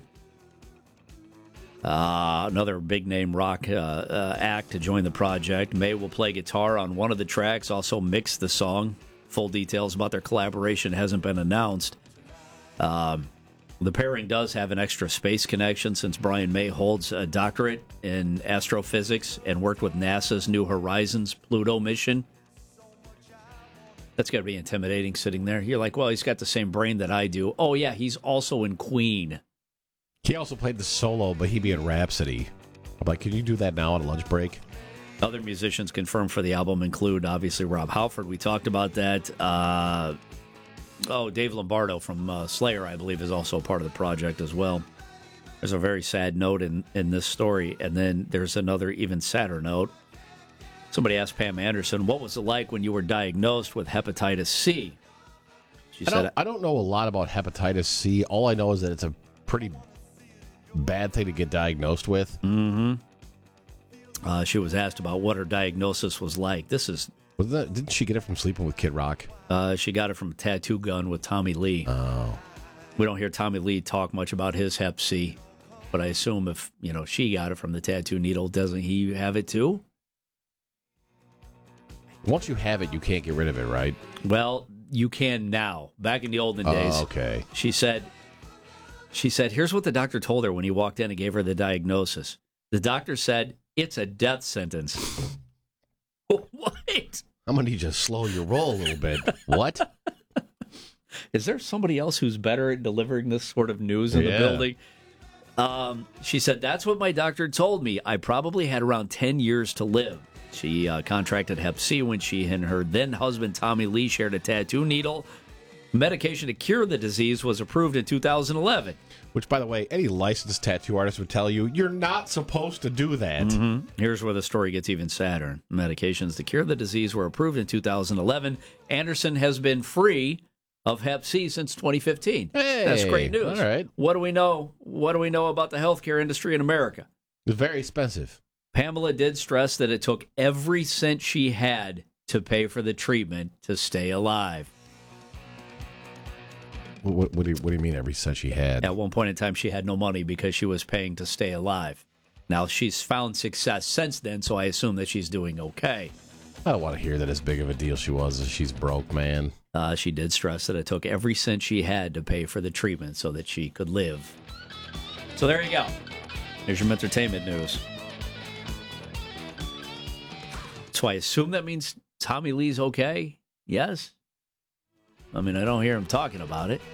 Uh, another big-name rock uh, uh, act to join the project. May will play guitar on one of the tracks, also mix the song. Full details about their collaboration hasn't been announced. Um, the pairing does have an extra space connection since Brian May holds a doctorate in astrophysics and worked with NASA's New Horizons Pluto mission. That's got to be intimidating sitting there. You're like, well, he's got the same brain that I do. Oh, yeah, he's also in Queen. He also played the solo Bohemian Rhapsody. I'm like, can you do that now on a lunch break? Other musicians confirmed for the album include, obviously, Rob Halford. We talked about that. Uh, oh, Dave Lombardo from uh, Slayer, I believe, is also part of the project as well. There's a very sad note in, in this story. And then there's another even sadder note. Somebody asked Pam Anderson, what was it like when you were diagnosed with hepatitis C? She I said, don't, I don't know a lot about hepatitis C. All I know is that it's a pretty bad thing to get diagnosed with. Mm-hmm. Uh, she was asked about what her diagnosis was like. This is... Was that, didn't she get it from sleeping with Kid Rock? Uh, she got it from a tattoo gun with Tommy Lee. Oh. We don't hear Tommy Lee talk much about his hep C, but I assume if, you know, she got it from the tattoo needle, doesn't he have it too? Once you have it, you can't get rid of it, right? Well, you can now. Back in the olden days, oh, okay. she said, she said, here's what the doctor told her when he walked in and gave her the diagnosis. The doctor said, it's a death sentence. What? I'm going to need you to slow your roll a little bit. What? Is there somebody else who's better at delivering this sort of news in yeah. the building? Um, she said, that's what my doctor told me. I probably had around ten years to live. She uh, contracted hep C when she and her then-husband Tommy Lee shared a tattoo needle. Medication to cure the disease was approved in two thousand eleven. Which, by the way, any licensed tattoo artist would tell you, you're not supposed to do that. Mm-hmm. Here's where the story gets even sadder. Medications to cure the disease were approved in two thousand eleven. Anderson has been free of hep C since twenty fifteen. Hey, that's great news. All right. What do we know? What do we know about the healthcare industry in America? It's very expensive. Pamela did stress that it took every cent she had to pay for the treatment to stay alive. What, what, do you, what do you mean every cent she had? At one point in time, she had no money because she was paying to stay alive. Now, she's found success since then, so I assume that she's doing okay. I don't want to hear that as big of a deal she was as she's broke, man. Uh, she did stress that it took every cent she had to pay for the treatment so that she could live. So there you go. Here's your entertainment news. So I assume that means Tommy Lee's okay? Yes. I mean, I don't hear him talking about it.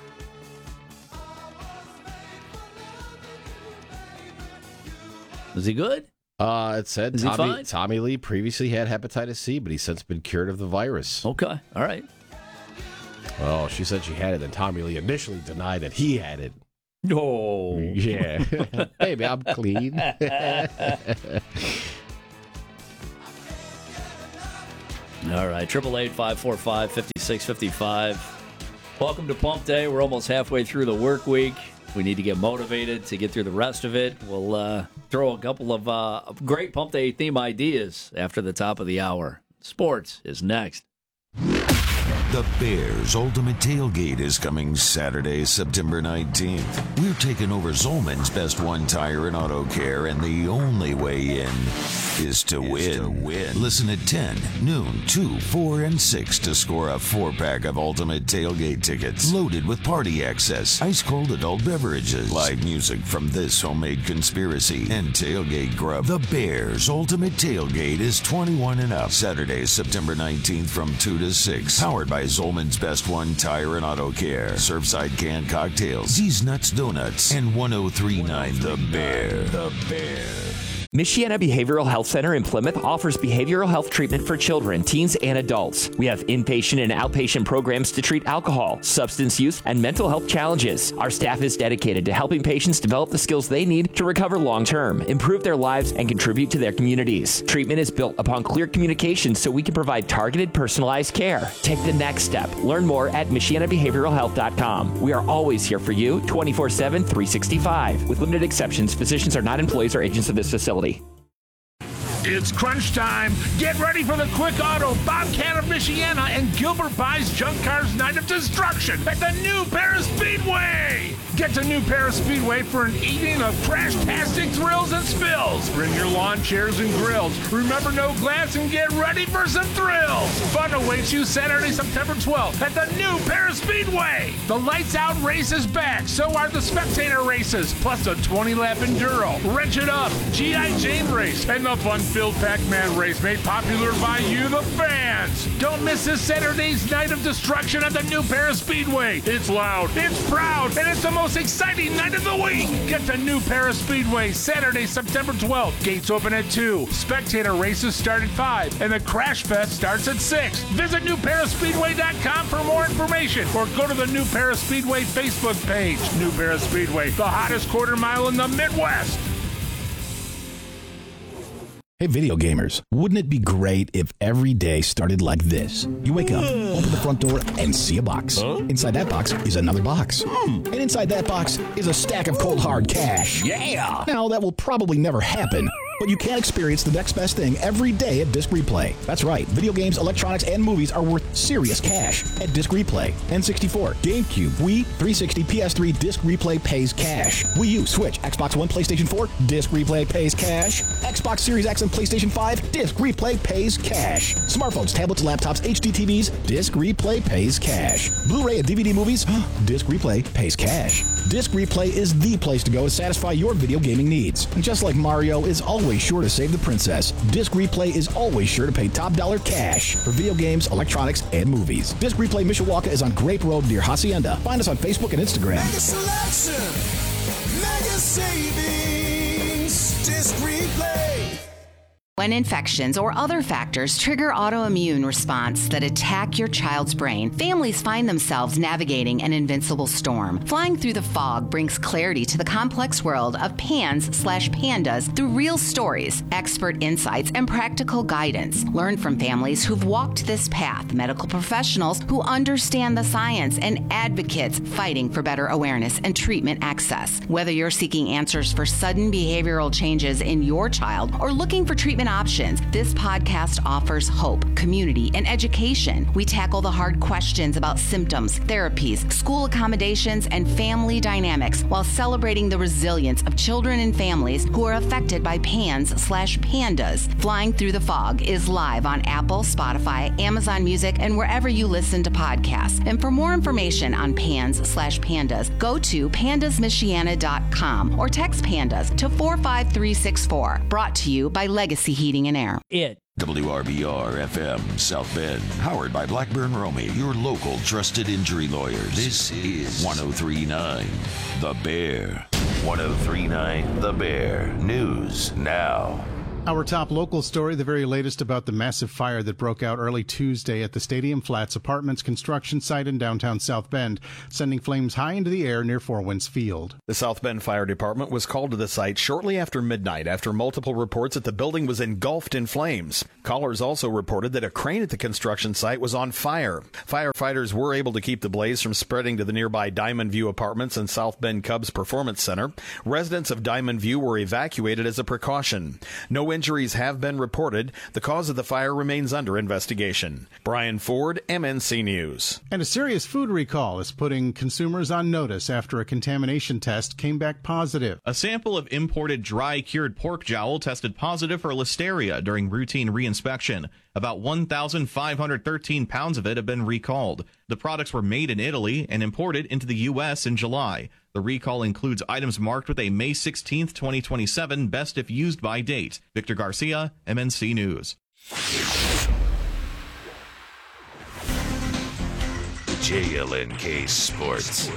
Is he good? Uh, it said Is he Tommy, fine? Tommy Lee previously had hepatitis C, but he's since been cured of the virus. Okay. All right. Oh, she said she had it, and Tommy Lee initially denied that he had it. No. Yeah. Hey, man, I'm clean. All right. triple eight, five four five, five six five five. Welcome to Pump Day. We're almost halfway through the work week. We need to get motivated to get through the rest of it. We'll uh, throw a couple of uh, great Pump Day theme ideas after the top of the hour. Sports is next. The Bears Ultimate Tailgate is coming Saturday, September nineteenth. We're taking over Zolman's Best One Tire and Auto Care, and the only way in is to, is win. to win. Listen at ten, noon, two, four, and six to score a four-pack of Ultimate Tailgate tickets loaded with party access, ice-cold adult beverages, live music from This Homemade Conspiracy, and tailgate grub. The Bears Ultimate Tailgate is twenty-one and up. Saturday, September nineteenth from two to six. Powered by Zolman's Best One Tire and Auto Care, Surfside Canned Cocktails, Z's Nuts Donuts, and one oh three point nine The Bear. The Bear. Michiana Behavioral Health Center in Plymouth offers behavioral health treatment for children, teens, and adults. We have inpatient and outpatient programs to treat alcohol, substance use, and mental health challenges. Our staff is dedicated to helping patients develop the skills they need to recover long-term, improve their lives, and contribute to their communities. Treatment is built upon clear communication so we can provide targeted, personalized care. Take the next step. Learn more at Michiana Behavioral Health dot com. We are always here for you, twenty-four seven, three sixty-five. With limited exceptions, physicians are not employees or agents of this facility. It's crunch time. Get ready for the Quick Auto, Bobcat of Michiana, and Gilbert Buys Junk Cars Night of Destruction at the New Paris Speedway. Get to New Paris Speedway for an evening of crash-tastic thrills and spills. Bring your lawn chairs and grills. Remember, no glass, and get ready for some thrills. Fun awaits you Saturday, September twelfth at the New Paris Speedway. The Lights Out race is back. So are the spectator races, plus the twenty-lap enduro, Wrench It Up, G I. Jane race, and the fun-filled Pac-Man race made popular by you, the fans. Don't miss this Saturday's Night of Destruction at the New Paris Speedway. It's loud, it's proud, and it's the most exciting night of the week. Get to New Paris Speedway Saturday, September twelfth. Gates open at two. Spectator races start at five, and the Crash Fest starts at six. Visit new paris speedway dot com for more information, or go to the New Paris Speedway Facebook page. New Paris Speedway, the hottest quarter mile in the Midwest. Hey, video gamers, wouldn't it be great if every day started like this? You wake up, open the front door, and see a box. Huh? Inside that box is another box. Hmm. And inside that box is a stack of cold hard cash. Yeah! Now, that will probably never happen, but you can experience the next best thing every day at Disc Replay. That's right, video games, electronics, and movies are worth serious cash at Disc Replay. N sixty-four, GameCube, Wii, three sixty, P S three, Disc Replay pays cash. Wii U, Switch, Xbox One, PlayStation four, Disc Replay pays cash. Xbox Series X and PlayStation five, Disc Replay pays cash. Smartphones, tablets, laptops, H D T Vs, Disc Replay pays cash. Blu-ray and D V D movies, Disc Replay pays cash. Disc Replay is the place to go to satisfy your video gaming needs. And just like Mario is always sure to save the princess, Disc Replay is always sure to pay top dollar cash for video games, electronics, and movies. Disc Replay Mishawaka is on Grape Road near Hacienda. Find us on Facebook and Instagram. Mega selection, mega savings, Disc Replay. When infections or other factors trigger autoimmune response that attack your child's brain, families find themselves navigating an invincible storm. Flying Through the Fog brings clarity to the complex world of PANS slash PANDAS through real stories, expert insights, and practical guidance. Learn from families who've walked this path, medical professionals who understand the science, and advocates fighting for better awareness and treatment access. Whether you're seeking answers for sudden behavioral changes in your child or looking for treatment options, this podcast offers hope, community, and education. We tackle the hard questions about symptoms, therapies, school accommodations, and family dynamics while celebrating the resilience of children and families who are affected by PANS slash PANDAS. Flying Through the Fog is live on Apple, Spotify, Amazon Music, and wherever you listen to podcasts. And for more information on PANS slash PANDAS, go to pandas michiana dot com or text PANDAS to four five three six four. Brought to you by Legacy Heating and Air. It. W R B R F M South Bend, powered by Blackburn Romy, your local trusted injury lawyers. This is one oh three point nine The Bear. one oh three point nine The Bear. News now. Our top local story, the very latest about the massive fire that broke out early Tuesday at the Stadium Flats Apartments construction site in downtown South Bend, sending flames high into the air near Four Winds Field. The South Bend Fire Department was called to the site shortly after midnight after multiple reports that the building was engulfed in flames. Callers also reported that a crane at the construction site was on fire. Firefighters were able to keep the blaze from spreading to the nearby Diamond View Apartments and South Bend Cubs Performance Center. Residents of Diamond View were evacuated as a precaution. No injuries have been reported. The cause of the fire remains under investigation. Brian Ford, M N C News. And a serious food recall is putting consumers on notice after a contamination test came back positive. A sample of imported dry cured pork jowl tested positive for listeria during routine reinspection. About one thousand five hundred thirteen pounds of it have been recalled. The products were made in Italy and imported into the U S in July. The recall includes items marked with a May sixteenth, twenty twenty-seven best if used by date. Victor Garcia, M N C News. J L N K Sports.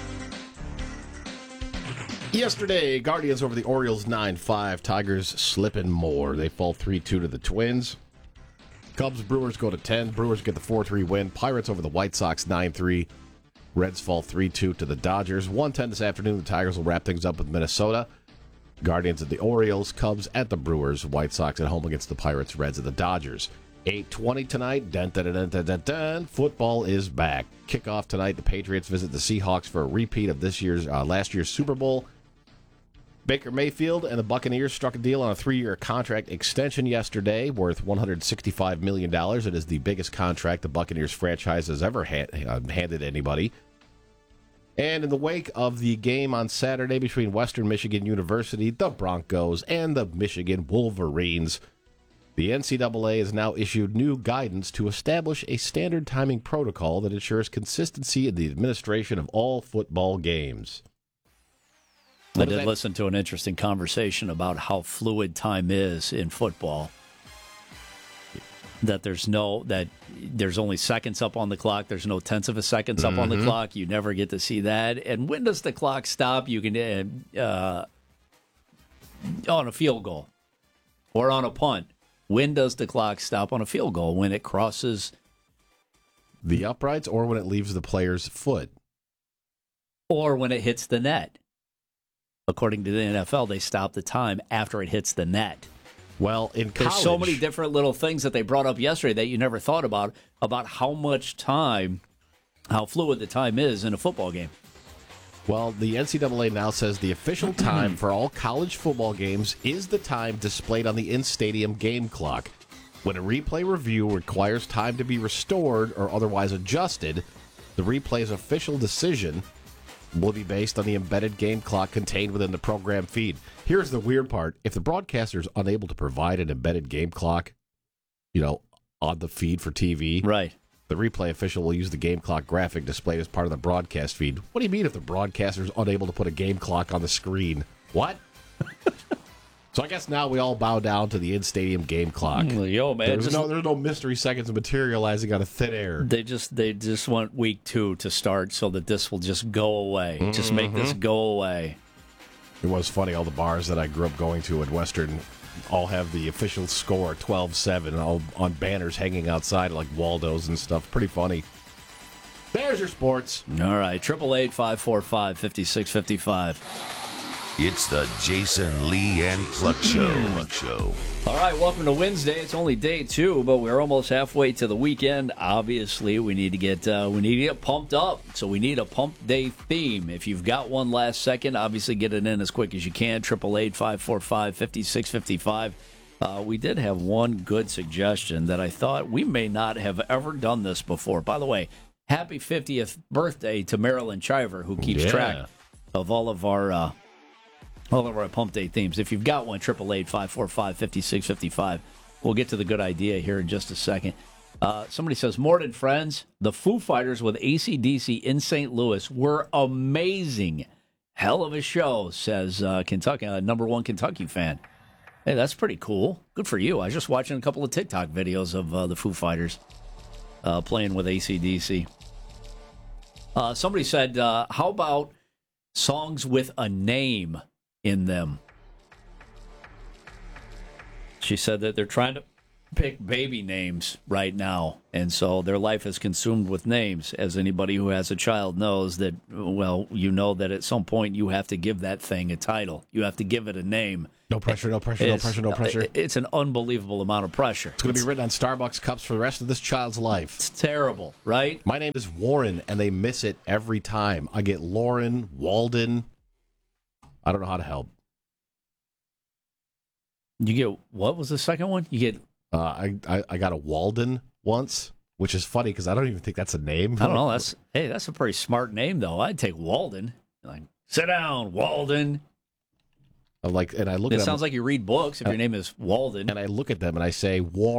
Yesterday, Guardians over the Orioles nine five. Tigers slipping more. They fall three two to the Twins. Cubs, Brewers go to ten. Brewers get the four three win. Pirates over the White Sox nine three. Reds fall three two to the Dodgers. one ten this afternoon. The Tigers will wrap things up with Minnesota. Guardians at the Orioles. Cubs at the Brewers. White Sox at home against the Pirates. Reds at the Dodgers. eight twenty tonight. Dun, dun, dun, dun, dun, dun. Football is back. Kickoff tonight. The Patriots visit the Seahawks for a repeat of this year's uh, last year's Super Bowl. Baker Mayfield and the Buccaneers struck a deal on a three-year contract extension yesterday worth one hundred sixty-five million dollars. It is the biggest contract the Buccaneers franchise has ever ha- uh, handed anybody. And in the wake of the game on Saturday between Western Michigan University, the Broncos, and the Michigan Wolverines, the N C double A has now issued new guidance to establish a standard timing protocol that ensures consistency in the administration of all football games. I did listen to an interesting conversation about how fluid time is in football. That there's no, that there's only seconds up on the clock. There's no tenths of a seconds up mm-hmm. on the clock. You never get to see that. And when does the clock stop? You can, uh, on a field goal or on a punt. When does the clock stop on a field goal? When it crosses the uprights or when it leaves the player's foot? Or when it hits the net. According to the N F L, they stop the time after it hits the net. Well, in college, there's so many different little things that they brought up yesterday that you never thought about, about how much time, how fluid the time is in a football game. Well, the N C double A now says the official time for all college football games is the time displayed on the in-stadium game clock. When a replay review requires time to be restored or otherwise adjusted, the replay's official decision will be based on the embedded game clock contained within the program feed. Here's the weird part. If the broadcaster is unable to provide an embedded game clock, you know, on the feed for T V, right, the replay official will use the game clock graphic displayed as part of the broadcast feed. What do you mean if the broadcaster is unable to put a game clock on the screen? What? So I guess now we all bow down to the in-stadium game clock. Yo, man, there's just, no there's no mystery seconds materializing out of thin air. They just they just want week two to start so that this will just go away. Mm-hmm. Just make this go away. It was funny. All the bars that I grew up going to at Western all have the official score twelve seven all on banners hanging outside like Waldo's and stuff. Pretty funny. There's your sports. All right, triple eight five four five fifty six fifty five. It's the Jason Lee and Cluck Show. Show. All right, welcome to Wednesday. It's only day two, but we're almost halfway to the weekend. Obviously, we need to get uh, we need to get pumped up. So we need a pump day theme. If you've got one last second, obviously get it in as quick as you can. Triple eight five four five fifty six fifty five. Uh, we did have one good suggestion that I thought we may not have ever done this before. By the way, happy fiftieth birthday to Marilyn Chiver, who keeps yeah. track of all of our. Uh, All of our pump day themes. If you've got one, triple eight five four five fifty six fifty five. We'll get to the good idea here in just a second. Uh, somebody says, Morton friends, the Foo Fighters with A C D C in Saint Louis were amazing. Hell of a show, says uh, Kentucky, uh, number one Kentucky fan. Hey, that's pretty cool. Good for you. I was just watching a couple of TikTok videos of uh, the Foo Fighters uh, playing with A C D C. Uh, somebody said, uh, how about songs with a name in them? She said that they're trying to pick baby names right now, and so their life is consumed with names. As anybody who has a child knows that, well, you know that at some point you have to give that thing a title. You have to give it a name. No pressure, no pressure, no It's- pressure, no pressure. It's an unbelievable amount of pressure. It's going to be written on Starbucks cups for the rest of this child's life. It's terrible, right? My name is Warren, and they miss it every time. I get Lauren, Walden. I don't know how to help. You get, what was the second one? You get... Uh, I, I I got a Walden once, which is funny because I don't even think that's a name. I don't know. That's hey, that's a pretty smart name, though. I'd take Walden. Like, sit down, Walden. I'm like, and I look It at them, sounds like you read books if your name is Walden. and I look at them and I say Warren.